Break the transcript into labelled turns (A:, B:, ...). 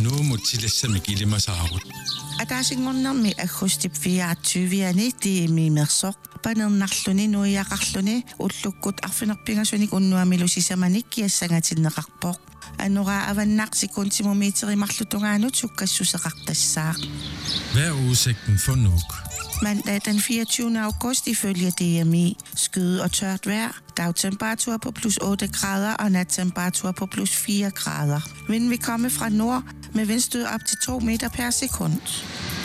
A: nu mutilissami kilimasaarut.
B: Ataasinngornermi agustip 24 tiimimersoq panernerluni nuiaqarluni ullukkut arfinerpingasunik unnuamilusisamanik kiassangatinneqarpoq anora avannaqsikuntimumiiterimarlutungaanut sukkassuseqartassaaq.
A: Hvad er udsigten for Nuuk?
B: Mandag den 24. august ifølge DMI. Skyde og tørt vejr. Dagtemperatur på plus 8 grader og nattemperatur på plus 4 grader. Vinden vil komme fra nord med vindstød op til 2 meter per sekund.